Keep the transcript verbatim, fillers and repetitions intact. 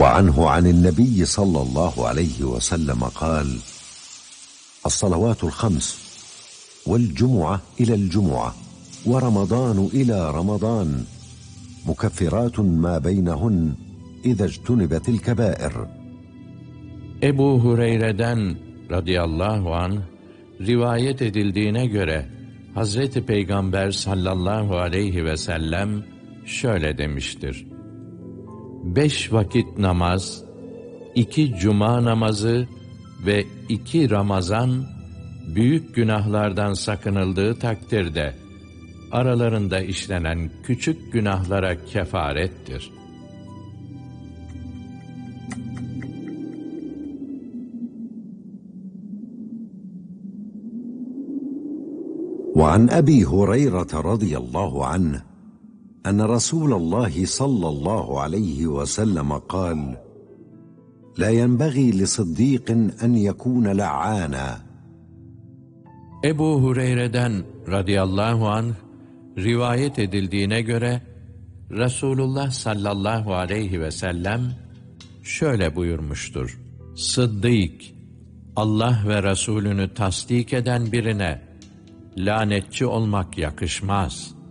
وعنه عن النبي صلى الله عليه وسلم قال: الصلوات الخمس والجمعة إلى الجمعة ورمضان إلى رمضان مكفرات ما بينهن إذا اجتنبت الكبائر. Ebu Hureyre'den radıyallahu anh rivayet edildiğine göre Hazreti Peygamber sallallahu aleyhi ve sellem şöyle demiştir: Beş vakit namaz, iki cuma namazı ve iki Ramazan büyük günahlardan sakınıldığı takdirde aralarında işlenen küçük günahlara kefarettir. وعن أبي هريرة رضي الله عنه أن رسول الله صلى الله عليه وسلم قال: لا ينبغي لصديق أن يكون لعانا. Ebu Hureyre'den radıyallahu anh rivayet edildiğine göre Resulullah sallallahu aleyhi ve sellem şöyle buyurmuştur: Sıddık, Allah ve Resulünü tasdik eden birine lanetçi olmak yakışmaz.